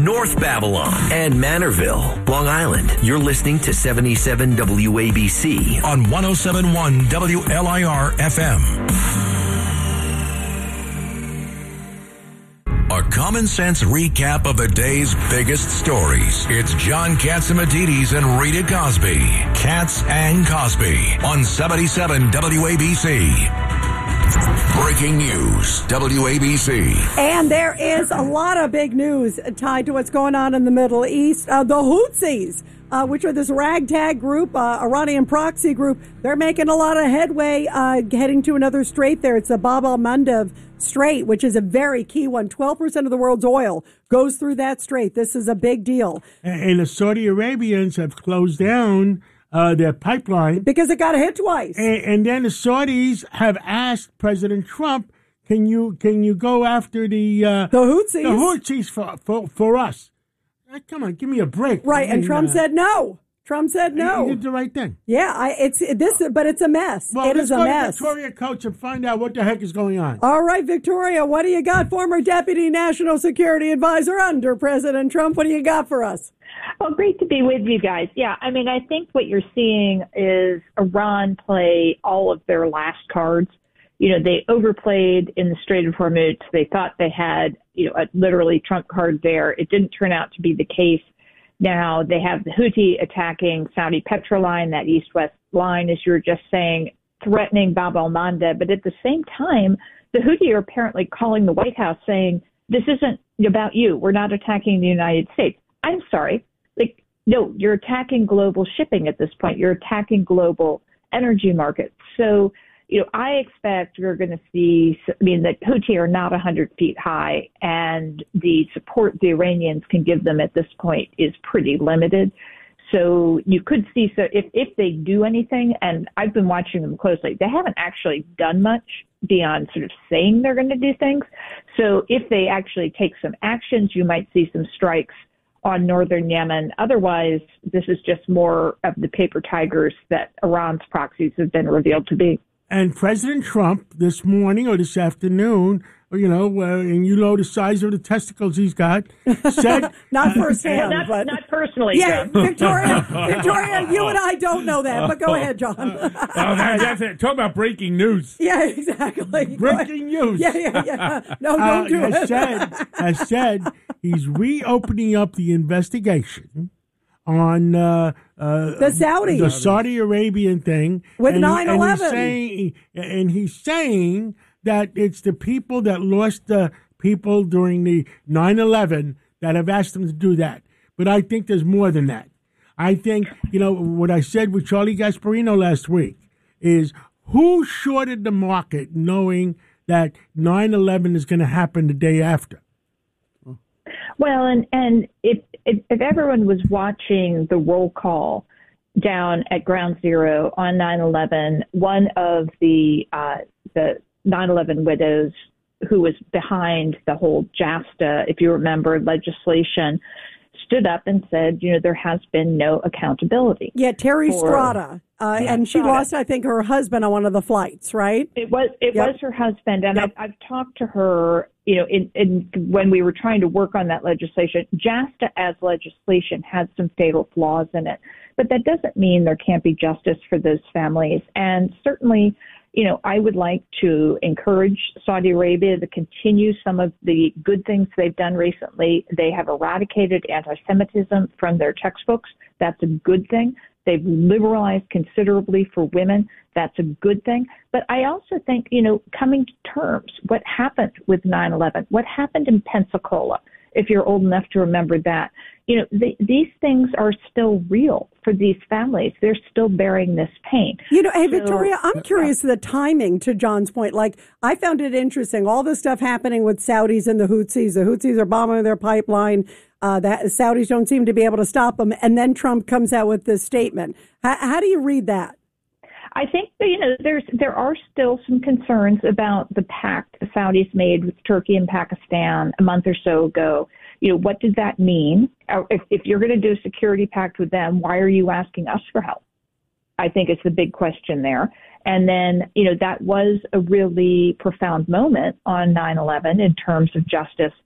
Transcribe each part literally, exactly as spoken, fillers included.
North Babylon, and Manorville, Long Island. You're listening to seventy-seven W A B C on one oh seven point one W L I R F M. A common sense recap of the day's biggest stories. It's John Catsimatidis and Rita Cosby. Katz and Cosby on seventy-seven W A B C. Breaking news, W A B C. And there is a lot of big news tied to what's going on in the Middle East. Uh, the Houthis, uh, which are this ragtag group, uh, Iranian proxy group, they're making a lot of headway uh, heading to another strait there. It's the Bab el-Mandeb Strait, which is a very key one. twelve percent of the world's oil goes through that strait. This is a big deal. And, and the Saudi Arabians have closed down Uh, their pipeline. Because it got hit twice. And, and then the Saudis have asked President Trump, can you can you go after the uh, the Houthis, the Houthis for, for, for us? Uh, come on, give me a break. Right, I mean, and Trump uh, said no. Trump said no. He did the right thing. Yeah, I, it's it, this, but it's a mess. Well, it let's is a go mess. to Victoria Coach and find out what the heck is going on. All right, Victoria, what do you got? Former Deputy National Security Advisor under President Trump. What do you got for us? Well, great to be with you guys. Yeah, I mean, I think what you're seeing is Iran play all of their last cards. You know, they overplayed in the Strait of Hormuz. They thought they had, you know, a literally trump card there. It didn't turn out to be the case. Now they have the Houthi attacking Saudi Petroline, that east-west line, as you were just saying, threatening Bab el-Mandeb. But at the same time, the Houthi are apparently calling the White House saying, this isn't about you. We're not attacking the United States. I'm sorry. Like, no, you're attacking global shipping at this point. You're attacking global energy markets. So, you know, I expect we're going to see, I mean, the Houthi are not one hundred feet high, and the support the Iranians can give them at this point is pretty limited. So you could see, so if, if they do anything, and I've been watching them closely, they haven't actually done much beyond sort of saying they're going to do things. So if they actually take some actions, you might see some strikes on northern Yemen. Otherwise, this is just more of the paper tigers that Iran's proxies have been revealed to be. And President Trump this morning or this afternoon, you know, uh, and you know the size of the testicles he's got, said... not firsthand, not, but... Not personally, Yeah, John. Victoria, Victoria, you and I don't know that, but go ahead, John. Oh, that, that's it. Talk about breaking news. Yeah, exactly. Breaking news. Yeah, yeah, yeah. No, don't uh, do has it. said, has said he's reopening up the investigation on uh, uh, the Saudi, the Saudi Arabian thing with nine eleven. eleven, and, saying, and he's saying that it's the people that lost the people during the nine eleven that have asked them to do that. But I think there's more than that. I think, you know, what I said with Charlie Gasparino last week is who shorted the market knowing that nine eleven is going to happen the day after? Well, and, and if, if if everyone was watching the roll call down at Ground Zero on nine eleven, one of the uh, the nine eleven widows who was behind the whole JASTA, if you remember, legislation, stood up and said, you know, there has been no accountability. Yeah, Terry for, Strada. Uh, yeah, and she Strada. lost, I think, her husband on one of the flights, right? It was it Yep. was her husband, and Yep. I've, I've talked to her, you know, in, in when we were trying to work on that legislation. JASTA as legislation has some fatal flaws in it, but that doesn't mean there can't be justice for those families. And certainly, you know, I would like to encourage Saudi Arabia to continue some of the good things they've done recently. They have eradicated anti-Semitism from their textbooks. That's a good thing. They've liberalized considerably for women. That's a good thing. But I also think, you know, coming to terms, what happened with nine eleven, what happened in Pensacola, if you're old enough to remember that, you know, the, these things are still real for these families. They're still bearing this pain. You know, hey, So- Victoria, I'm curious the timing to John's point. Like, I found it interesting, all this stuff happening with Saudis and the Houthis. The Houthis are bombing their pipeline. Uh, the Saudis don't seem to be able to stop them. And then Trump comes out with this statement. How, how do you read that? I think, you know, there's there are still some concerns about the pact the Saudis made with Turkey and Pakistan a month or so ago. You know, what did that mean? If, if you're going to do a security pact with them, why are you asking us for help? I think it's the big question there. And then, you know, that was a really profound moment on nine eleven in terms of justice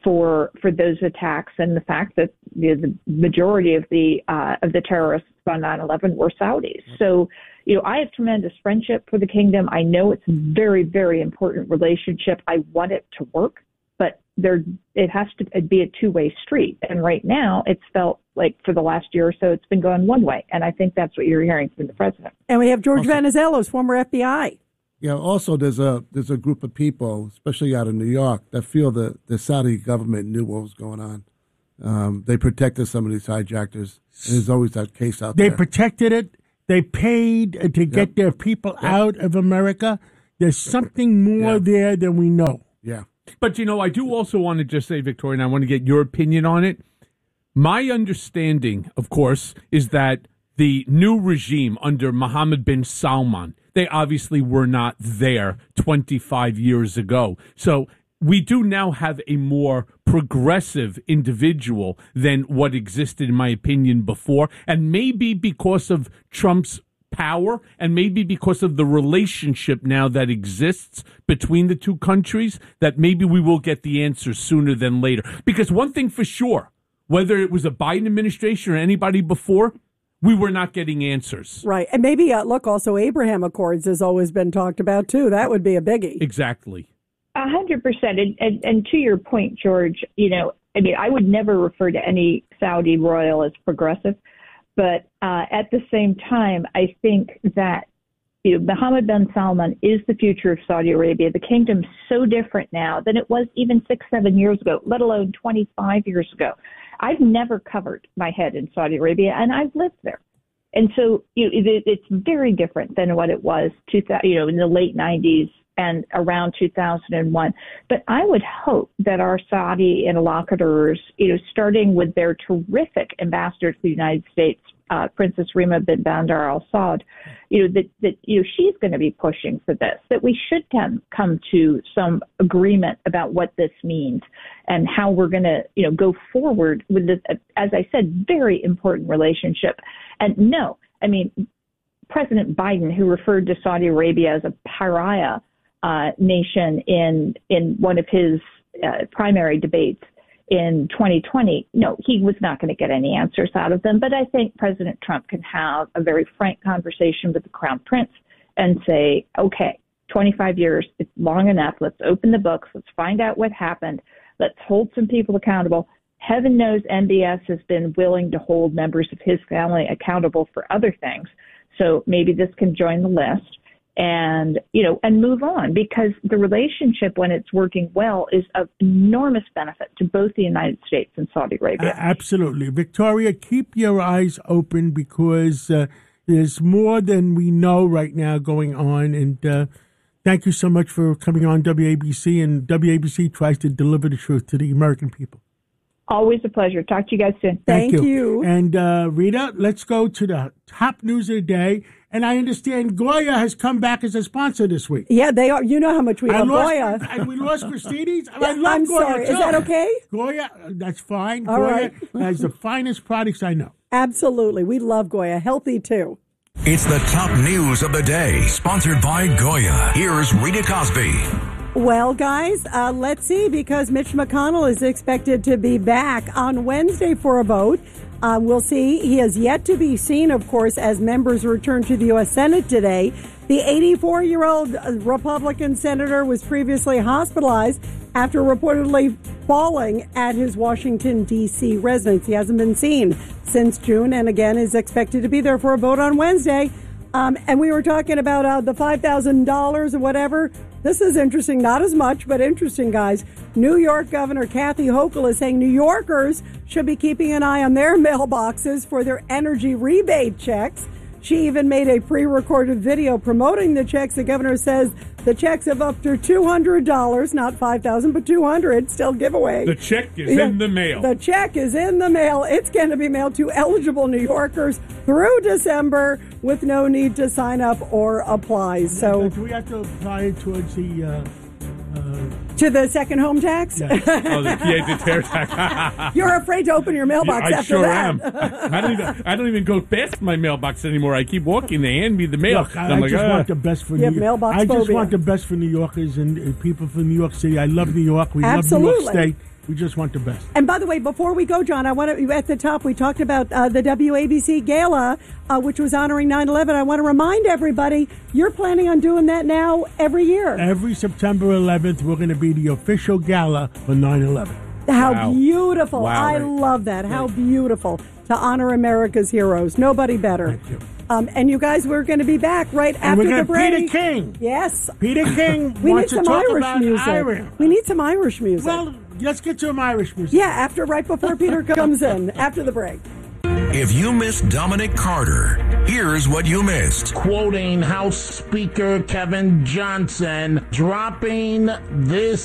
for for those attacks and the fact that you know, the majority of the uh, of the terrorists on nine eleven were Saudis. So, you know, I have tremendous friendship for the kingdom. I know it's a very, very important relationship. I want it to work, but there it has to be a two-way street. And right now, it's felt like for the last year or so, it's been going one way. And I think that's what you're hearing from the president. And we have George Also, Venizelos, former F B I. Yeah, also there's a there's a group of people, especially out of New York, that feel that the Saudi government knew what was going on. Um, they protected some of these hijackers. And there's always that case out They there. protected it. They paid uh, to get their people Yep. out of America. There's something more Yeah. there than we know. Yeah. But, you know, I do also want to just say, Victoria, and I want to get your opinion on it. My understanding, of course, is that the new regime under Mohammed bin Salman, they obviously were not there twenty-five years ago. So we do now have a more progressive individual than what existed, in my opinion, before. And maybe because of Trump's power and maybe because of the relationship now that exists between the two countries, that maybe we will get the answers sooner than later. Because one thing for sure, whether it was a Biden administration or anybody before, we were not getting answers. Right. And maybe, uh, look, also Abraham Accords has always been talked about, too. That would be a biggie. Exactly. A hundred percent. And, and, and to your point, George, you know, I mean, I would never refer to any Saudi royal as progressive, but uh, at the same time, I think that you know, Mohammed bin Salman is the future of Saudi Arabia. The kingdom's so different now than it was even six, seven years ago, let alone twenty-five years ago. I've never covered my head in Saudi Arabia, and I've lived there. And so you know, it, it's very different than what it was two thousand, you know, in the late nineties and around two thousand one. But I would hope that our Saudi interlocutors, you know, starting with their terrific ambassador to the United States, uh, Princess Rima bin Bandar Al Saud, you know, that, that, you know, she's going to be pushing for this, that we should come, come to some agreement about what this means and how we're going to, you know, go forward with this, as I said, very important relationship. And no, I mean, President Biden, who referred to Saudi Arabia as a pariah uh, nation in in one of his uh, primary debates in twenty twenty, no, he was not going to get any answers out of them. But I think President Trump can have a very frank conversation with the Crown Prince and say, okay, twenty-five years, it's long enough. Let's open the books. Let's find out what happened. Let's hold some people accountable. Heaven knows M B S has been willing to hold members of his family accountable for other things. So maybe this can join the list and, you know, and move on, because the relationship, when it's working well, is of enormous benefit to both the United States and Saudi Arabia. Uh, absolutely. Victoria, keep your eyes open, because uh, there's more than we know right now going on. And uh, thank you so much for coming on W A B C. And W A B C tries to deliver the truth to the American people. Always a pleasure. Talk to you guys soon. Thank you. And uh, Rita, let's go to the top news of the day. And I understand Goya has come back as a sponsor this week. Yeah, they are. You know how much we I love lost, Goya. And we lost Christini's. I love I'm Goya sorry. too. Is that okay? Goya, uh, that's fine. All Goya right. has the finest products I know. Absolutely. We love Goya. Healthy, too. It's the top news of the day, sponsored by Goya. Here's Rita Cosby. Well, guys, uh, let's see, because Mitch McConnell is expected to be back on Wednesday for a vote. Uh, we'll see. He has yet to be seen, of course, as members return to the U S Senate today. The eighty-four-year-old Republican senator was previously hospitalized after reportedly falling at his Washington, D C residence. He hasn't been seen since June, and again is expected to be there for a vote on Wednesday. Um, and we were talking about uh, the five thousand dollars or whatever. This is interesting. Not as much, but interesting, guys. New York Governor Kathy Hochul is saying New Yorkers should be keeping an eye on their mailboxes for their energy rebate checks. She even made a pre-recorded video promoting the checks. The governor says the checks of up to two hundred dollars, not five thousand dollars, but two hundred dollars, still giveaway. The check is Yeah, in the mail. The check is in the mail. It's going to be mailed to eligible New Yorkers through December with no need to sign up or apply. So Do we have to apply it towards the... Uh, uh, to the second home tax? Yeah. oh, the, yeah, the tear tax. You're afraid to open your mailbox I after sure that. am. I don't even. I don't even go past my mailbox anymore. I keep walking. They hand me the mail. Look, I, I'm I like, just ah. want the best for You have New mailbox I just phobia. want the best for New Yorkers and uh, people from New York City. I love New York. We love New Absolutely. York State. We just want the best. And by the way, before we go, John, I want to, at the top, we talked about uh, the W A B C Gala, uh, which was honoring nine eleven. I want to remind everybody, you're planning on doing that now every year. Every September eleventh, we're going to be the official gala for nine eleven. How Wow. beautiful. Wow. I love that. How beautiful to honor America's heroes. Nobody better. Thank you. Um, and you guys, we're going to be back right And after we're the gonna break. Peter King. Yes. Peter King We need wants to some talk Irish about music. Irish. We need some Irish music. Well, let's get to some Irish music. yeah, after right before Peter comes in, after the break. If you missed Dominic Carter, here's what you missed. Quoting House Speaker Kevin Johnson, dropping this